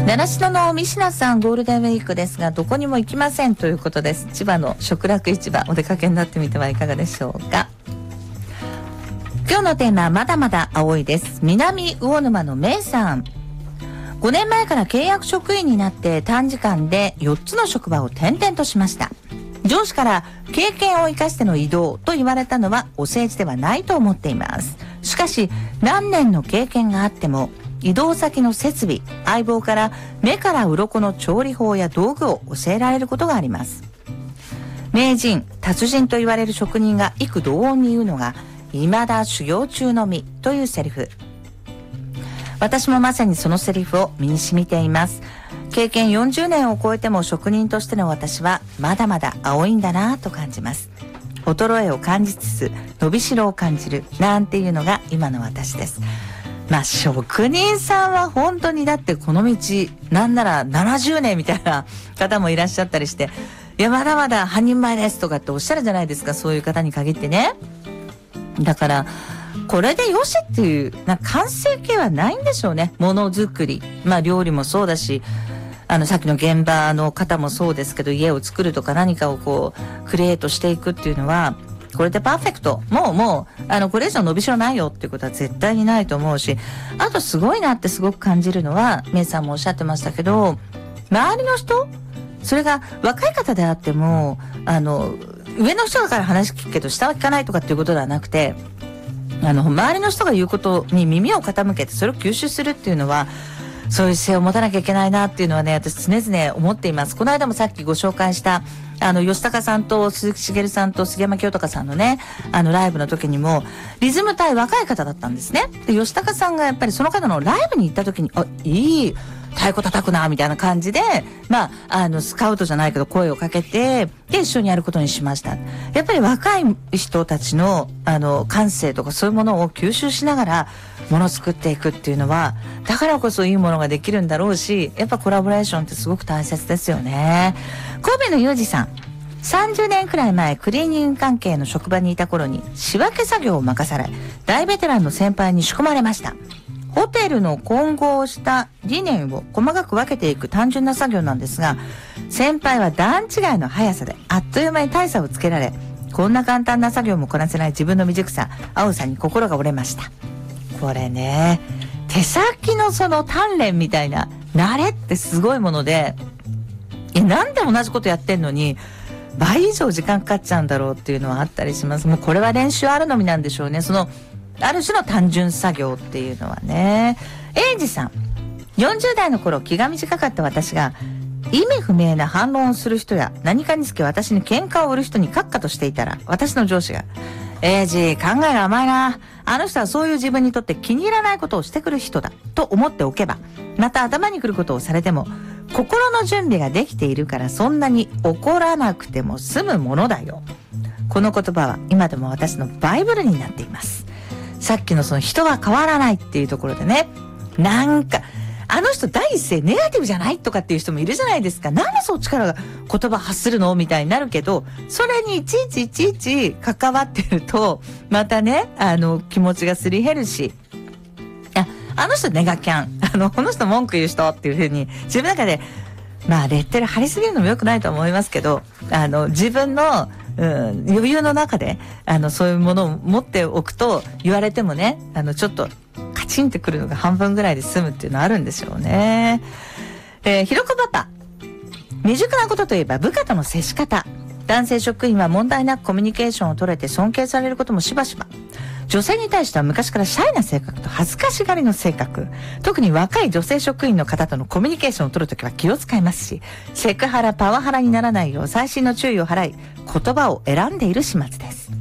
習志野の三品さん、ゴールデンウィークですがどこにも行きませんということです。千葉の食楽市場お出かけになってみてはいかがでしょうか。今日のテーマはまだまだ青いです。南魚沼のめいさん、5年前から契約職員になって短時間で4つの職場を転々としました。上司から経験を生かしての移動と言われたのはお世辞ではないと思っています。しかし何年の経験があっても移動先の設備、相棒から目から鱗の調理法や道具を教えられることがあります。名人、達人と言われる職人が幾度音に言うのが、未だ修行中の身というセリフ。私もまさにそのセリフを身に染みています。経験40年を超えても職人としての私はまだまだ青いんだなと感じます。衰えを感じつつ伸びしろを感じるなんていうのが今の私です。職人さんは本当にだってこの道なんなら70年みたいな方もいらっしゃったりして、いやまだまだ半人前ですとかっておっしゃるじゃないですか、そういう方に限ってね。だからこれでよしっていう完成形はないんでしょうね。ものづくり、料理もそうだし、さっきの現場の方もそうですけど、家を作るとか何かをクリエイトしていくっていうのはこれでパーフェクト、もうこれ以上伸びしろないよっていうことは絶対にないと思うし、あとすごいなってすごく感じるのは、メイさんもおっしゃってましたけど、周りの人、それが若い方であっても上の人だから話聞くけど下は聞かないとかっていうことではなくて、周りの人が言うことに耳を傾けてそれを吸収するっていうのは、そういう姿勢を持たなきゃいけないなっていうのはね、私常々思っています。この間もさっきご紹介した吉高さんと鈴木茂さんと杉山清隆さんのねライブの時にもリズム隊若い方だったんですね。で吉高さんがやっぱりその方のライブに行った時にいい太鼓叩くなみたいな感じでスカウトじゃないけど声をかけて、で一緒にやることにしました。やっぱり若い人たちの感性とかそういうものを吸収しながらものを作っていくっていうのは、だからこそいいものができるんだろうし、やっぱコラボレーションってすごく大切ですよね。神戸のゆうじさん、30年くらい前クリーニング関係の職場にいた頃に仕分け作業を任され、大ベテランの先輩に仕込まれました。ホテルの混合した理念を細かく分けていく単純な作業なんですが、先輩は段違いの速さであっという間に大差をつけられ、こんな簡単な作業もこなせない自分の未熟さ、青さに心が折れました。これね、手先のその鍛錬みたいな慣れってすごいもので、なんで同じことやってんのに倍以上時間かかっちゃうんだろうっていうのはあったりします。もうこれは練習あるのみなんでしょうね。そのある種の単純作業っていうのはね。英二さん、40代の頃気が短かった私が意味不明な反論をする人や何かにつけ私に喧嘩を売る人に閣下としていたら、私の上司が英二、考えが甘いな、あの人はそういう自分にとって気に入らないことをしてくる人だと思っておけば、また頭にくることをされても心の準備ができているからそんなに怒らなくても済むものだよ。この言葉は今でも私のバイブルになっています。さっきのその人は変わらないっていうところでね、なんかあの人第一声ネガティブじゃないとかっていう人もいるじゃないですか。なんでそっちから言葉発するのみたいになるけど、それにいちいち関わってるとまたね気持ちがすり減るし、あの人ネガキャン、この人文句言う人っていう風に自分の中でレッテル貼りすぎるのも良くないと思いますけど、自分の余裕の中でそういうものを持っておくと、言われてもねちょっとカチンってくるのが半分ぐらいで済むっていうのはあるんでしょうね。ひろこパパ、未熟なことといえば部下との接し方。男性職員は問題なくコミュニケーションを取れて尊敬されることもしばしば。女性に対しては昔からシャイな性格と恥ずかしがりの性格。特に若い女性職員の方とのコミュニケーションを取るときは気を使いますし、セクハラパワハラにならないよう細心の注意を払い、言葉を選んでいる始末です。